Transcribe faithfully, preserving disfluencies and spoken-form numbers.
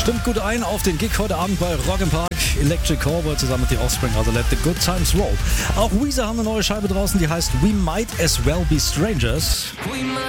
Stimmt gut ein auf den Gig heute Abend bei Rock im Park. Electric Cowboy zusammen mit The Offspring, also Let the Good Times Roll. Auch Weezer haben eine neue Scheibe draußen, die heißt We Might As Well Be Strangers. We might